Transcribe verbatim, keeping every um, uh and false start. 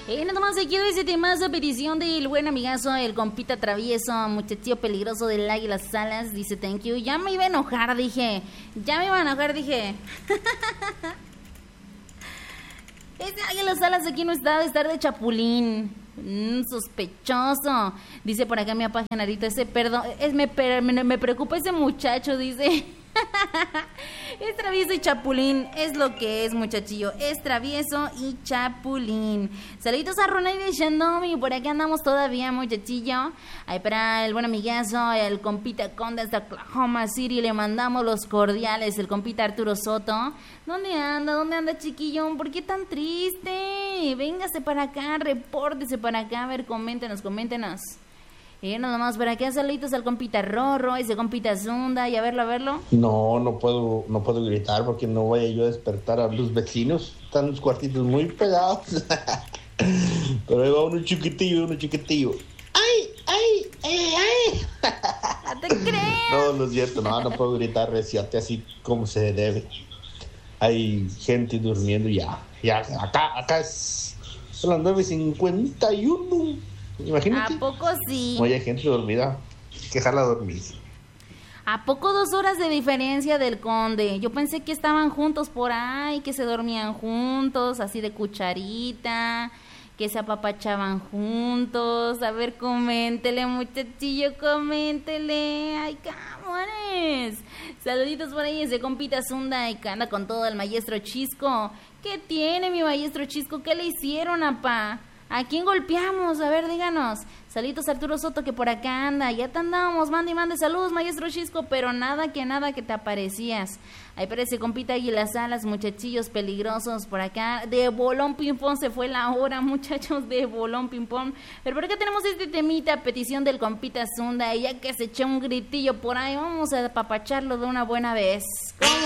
Eh, nada más aquí ese temazo, petición del buen amigazo, el compita travieso, muchachillo peligroso del Águila Salas, dice thank you. Ya me iba a enojar, dije, ya me iba a enojar, dije. Ese Águila Salas aquí no está, de estar de chapulín. Mm, sospechoso. Dice por acá mi papá Genarito, ese perdón, es, me, me, me preocupa ese muchacho, dice. Es travieso y chapulín, es lo que es, muchachillo. Es travieso y chapulín. Saluditos a Ronay de Shandomi, por aquí andamos todavía, muchachillo. Ahí para el buen amigazo, el compita Conde hasta Oklahoma City, le mandamos los cordiales. El compita Arturo Soto. ¿Dónde anda? ¿Dónde anda, chiquillo? ¿Por qué tan triste? Véngase para acá, repórtese para acá, a ver, coméntenos, coméntenos. Eh, nada más para acá, saluditos al compita Rorro, ese compita Zunda, y a verlo, a verlo. No, no puedo, no puedo gritar porque no vaya yo a despertar a los vecinos. Están los cuartitos muy pegados. Pero ahí va uno chiquitillo, uno chiquitillo. ¡Ay, ay, ay, ay! ¿No te crees? No, no es cierto, no, no puedo gritar reciate así como se debe. Hay gente durmiendo ya. Ya, acá, acá es, son las nueve cincuenta y uno. Imagínate. ¿A poco sí? Oye, hay gente dormida, que dejarla dormir. ¿A poco dos horas de diferencia del Conde? Yo pensé que estaban juntos por ahí, que se dormían juntos, así de cucharita, que se apapachaban juntos. A ver, coméntele, muchachillo, coméntele. Ay, cabrones. Saluditos por ahí, ese compita Zunda y que anda con todo el maestro Chisco. ¿Qué tiene mi maestro Chisco? ¿Qué le hicieron, apá? ¿A quién golpeamos? A ver, díganos. Saluditos a Arturo Soto que por acá anda. Ya te andamos, mande y mande saludos, maestro Chisco, pero nada que nada que te aparecías. Ahí parece compita Águila Salas, muchachillos peligrosos por acá. De bolón ping-pong se fue la hora, muchachos, de bolón ping-pong. Pero por acá tenemos este temita, petición del compita Zunda. Y ya que se echó un gritillo por ahí, vamos a apapacharlo de una buena vez. ¿Cómo?